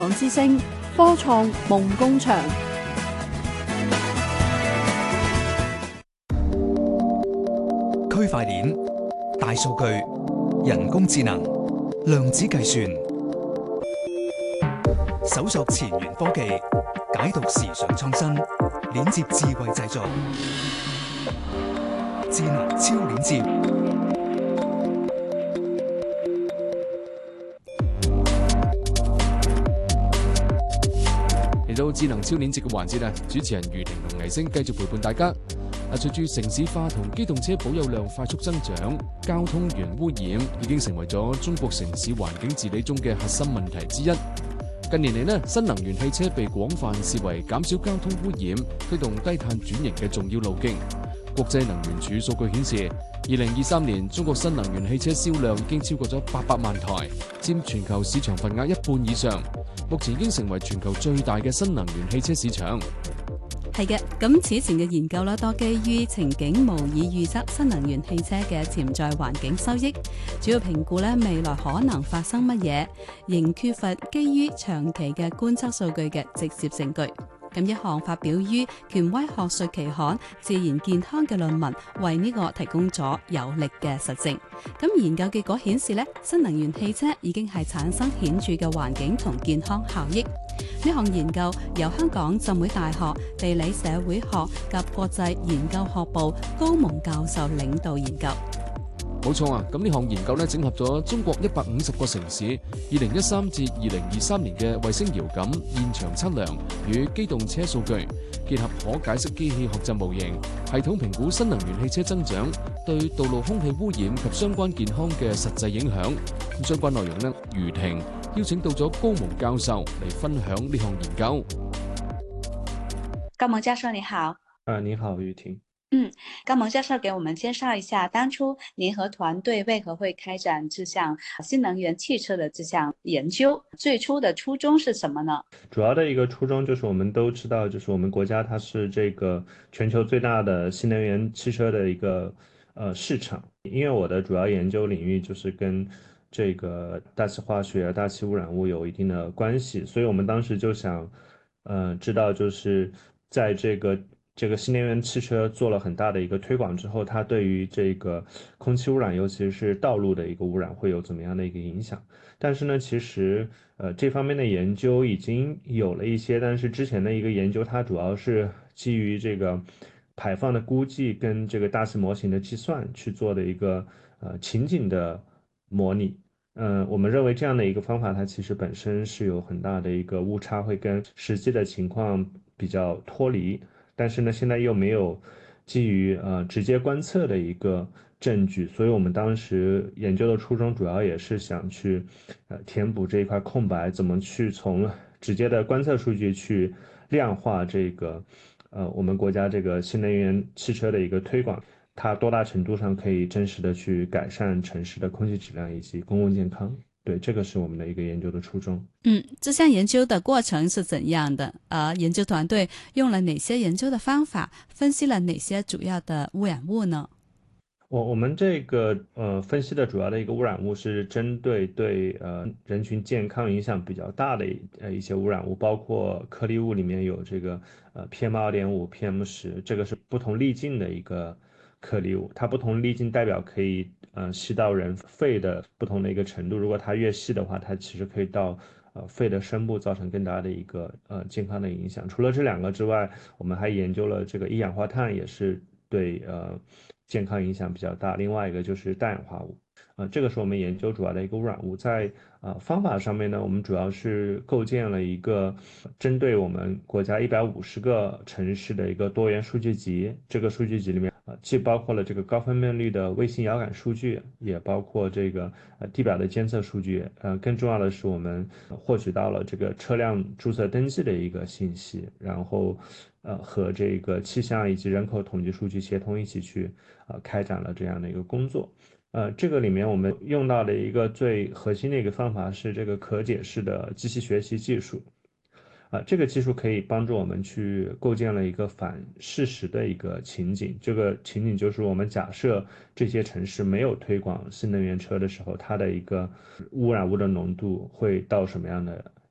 港之聲科創夢工場。 區塊鏈、大數據、人工智能、量子計算，搜索前沿科技，解讀時尚創新，鏈接智慧製造，智能超鏈接。 嚟到智能超鏈接嘅環節啊，主持人余婷同倪星繼續陪伴大家。隨住城市化同機動車保有量快速增長，交通源污染已經成為咗中國城市環境治理中嘅核心問題之一。近年嚟呢，新能源汽車被廣泛視為減少交通污染、推動低碳轉型嘅重要路徑。國際能源署數據顯示，2023年中國新能源汽車銷量已經超過咗800萬台，佔全球市場份額一半以上。目前已經成為全球最大嘅新能源汽車市場。 係嘅，咁此前嘅研究啦，多基於情景模擬預測新能源汽車嘅潛在環境收益，主要評估咧未來可能發生乜嘢，仍缺乏基於長期嘅觀測數據嘅直接證據。咁一項發表於權威學術期刊《自然健康》嘅論文，為呢個提供咗有力嘅實證。咁研究結果顯示咧，新能源汽車已經係產生顯著嘅環境同健康效益。呢項研究由香港浸會大學地理社會學及國際研究學部高蒙教授領導研究。 冇錯啊！咁呢項研究咧整合咗中國150個城市2013至2023年嘅衛星遙感現場測量與機動車數據，結合可解釋機器學習模型，系統評估新能源汽車增長對道路空氣污染及相關健康嘅實際影響。咁相關內容呢，余婷邀請到咗高蒙教授嚟分享呢項研究。 高蒙教授你好。 你好，余婷。 高蒙教授给我们介绍一下，当初您和团队为何会开展这项新能源汽车的这项研究？最初的初衷是什么呢？ 主要的一个初衷就是我们都知道，就是我们国家它是这个全球最大的新能源汽车的一个市场。因为我的主要研究领域就是跟这个大气化学、大气污染物有一定的关系，所以我们当时就想，知道就是在这个新能源汽车做了很大的一个推广之后，它对于这个空气污染，尤其是道路的一个污染，会有怎么样的一个影响？但是呢，其实这方面的研究已经有了一些，但是之前的一个研究，它主要是基于这个排放的估计跟这个大气模型的计算去做的一个情景的模拟。我们认为这样的一个方法，它其实本身是有很大的一个误差，会跟实际的情况比较脱离。但是呢，现在又没有基于直接观测的一个证据，所以我们当时研究的初衷主要也是想去填补这一块空白，怎么去从直接的观测数据去量化这个我们国家这个新能源汽车的一个推广，它多大程度上可以真实的去改善城市的空气质量以及公共健康。对，这个是我们的一个研究的初衷。 这项研究的过程是怎样的？研究团队用了哪些研究的方法，分析了哪些主要的污染物呢？ 我们这个分析的主要的一个污染物是针对人群健康影响比较大的一些污染物，包括颗粒物里面有这个PM2.5、PM10，这个是不同粒径的一个颗粒物，它不同粒径代表可以吸到人肺的不同的一个程度，如果它越细的话，它其实可以到肺的深部造成更大的一个健康的影响。除了这两个之外，我们还研究了这个一氧化碳，也是对健康影响比较大。另外一个就是氮氧化物，这个是我们研究主要的一个污染物。在方法上面呢，我们主要是构建了一个针对我们国家150个城市的一个多元数据集。这个数据集里面既包括了这个高分辨率的卫星遥感数据，也包括这个地表的监测数据。更重要的是，我们获取到了这个车辆注册登记的一个信息，然后和这个气象以及人口统计数据协同一起去开展了这样的一个工作。这个里面我们用到的一个最核心的一个方法是这个可解释的机器学习技术。这个技术可以帮助我们去构建了一个反事实的一个情景。这个情景就是我们假设这些城市没有推广新能源车的时候，它的一个污染物的浓度会到什么样的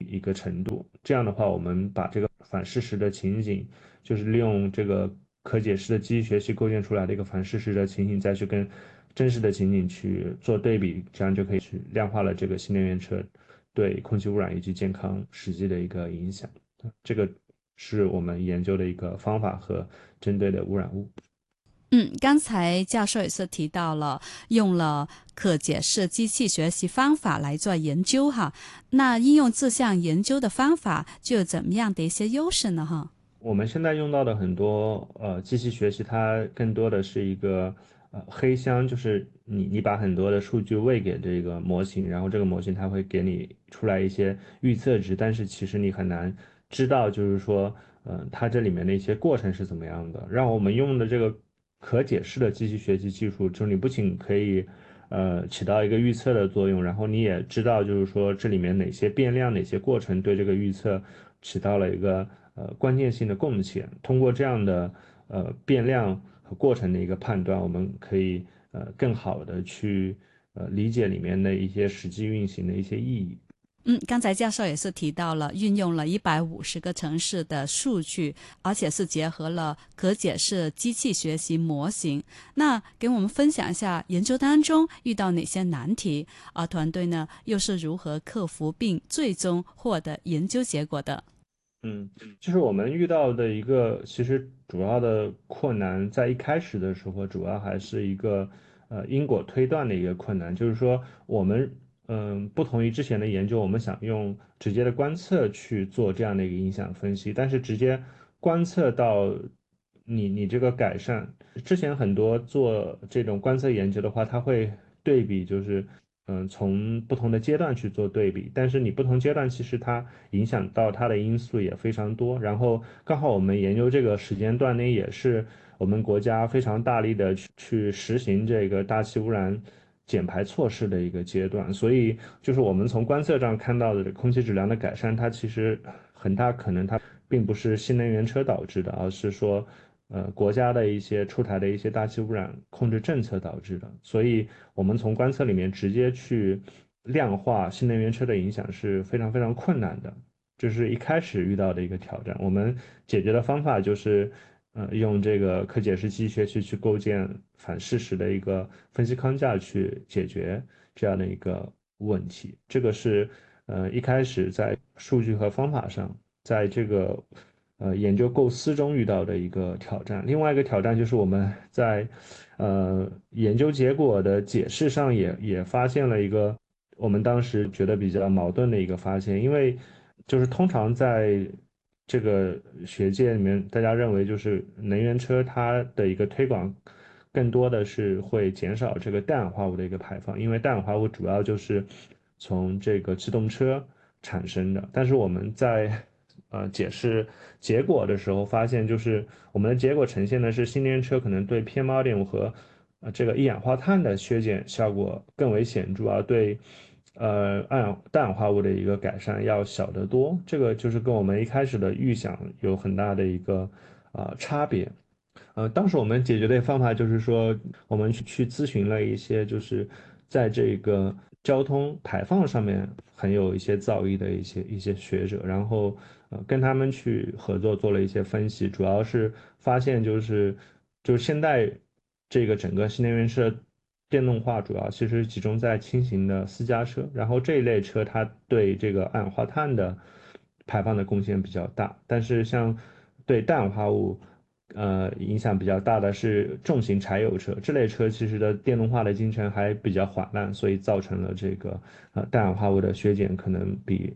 一个程度。这样的话，我们把这个反事实的情景，就是利用这个可解释的机器学习构建出来的一个反事实的情景，再去跟真实的情景去做对比，这样就可以去量化了这个新能源车对空气污染以及健康实际的一个影响。这个是我们研究的一个方法和针对的污染物。 刚才教授也是提到了用了可解释机器学习方法来做研究哈，那应用这项研究的方法就有怎么样的一些优势呢哈？ 我们现在用到的很多机器学习，它更多的是一个黑箱，就是你把很多的数据喂给这个模型，然后这个模型它会给你出来一些预测值，但是其实你很难知道，就是说它这里面的一些过程是怎么样的。让我们用的这个可解释的机器学习技术，就是你不仅可以起到一个预测的作用，然后你也知道就是说这里面哪些变量、哪些过程对这个预测起到了一个关键性的贡献。通过这样的变量和过程的一个判断，我们可以更好的去理解里面的一些实际运行的一些意义。 刚才教授也是提到了运用了150个城市的数据，而且是结合了可解释机器学习模型。那给我们分享一下研究当中遇到哪些难题，而团队呢又是如何克服并最终获得研究结果的？ 就是我们遇到的一个其实主要的困难，在一开始的时候，主要还是一个因果推断的一个困难，就是说我们不同于之前的研究，我们想用直接的观测去做这样的一个影响分析，但是直接观测到你这个改善，之前很多做这种观测研究的话，它会对比，就是从不同的阶段去做对比，但是你不同阶段其实它影响到它的因素也非常多，然后刚好我们研究这个时间段内也是我们国家非常大力的去实行这个大气污染减排措施的一个阶段，所以就是我们从观测上看到的空气质量的改善，它其实很大可能它并不是新能源车导致的，而是说国家的一些出台的一些大气污染控制政策导致的，所以我们从观测里面直接去量化新能源车的影响是非常非常困难的，这是一开始遇到的一个挑战。我们解决的方法就是用这个可解释机器学习去构建反事实的一个分析框架去解决这样的一个问题。这个是一开始在数据和方法上，在这个研究构思中遇到的一个挑战。另外一个挑战就是我们在研究结果的解释上也发现了一个我们当时觉得比较矛盾的一个发现，因为就是通常在这个学界里面，大家认为就是能源车它的一个推广更多的是会减少这个氮氧化物的一个排放，因为氮氧化物主要就是从这个机动车产生的。但是我们在解释结果的时候发现，就是我们的结果呈现的是新能源车可能对 PM2.5和这个一氧化碳的削减效果更为显著，而对氮氧化物的一个改善要小得多。这个就是跟我们一开始的预想有很大的一个差别。当时我们解决的方法就是说，我们去咨询了一些就是在这个交通排放上面很有一些造诣的一些学者，然后跟他们去合作做了一些分析，主要是发现就是现在这个整个新能源车电动化主要其实集中在轻型的私家车，然后这一类车它对这个二氧化碳的排放的贡献比较大，但是像对氮氧化物影响比较大的是重型柴油车，这类车其实的电动化的进程还比较缓慢，所以造成了这个氮氧化物的削减可能比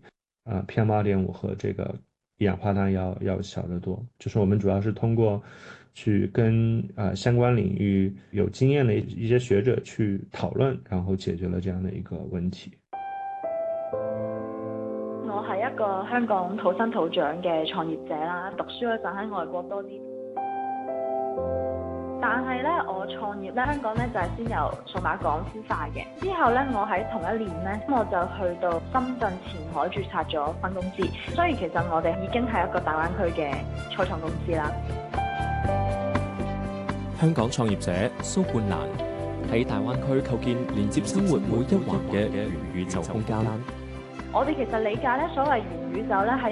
PM2.5和这个一氧化碳要小得多。就是我们主要是通过去跟相关領域有經驗的一些學者去討論，然後解決了這樣的一個問題。 我係一個香港土生土長嘅創業者啦，讀書嗰陣喺外國多啲。但係咧，我創業咧，香港咧就係先由數碼港孵化嘅。之後咧，我喺同一年咧，我就去到深圳前海註冊咗分公司。所以其實我哋已經係一個大灣區嘅初創公司啦。 香港創業者蘇冠蘭喺大灣區構建連接生活每一環嘅元宇宙空間。 我哋其實理解咧，所謂元宇宙咧係